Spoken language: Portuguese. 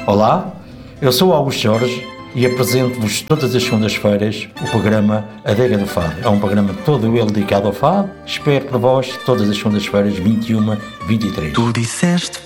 Olá, eu sou o Augusto Jorge e apresento-vos todas as segundas-feiras o programa Adega do Fado. É um programa todo ele dedicado ao fado. Espero por vós todas as segundas-feiras, 21, 23. Tu disseste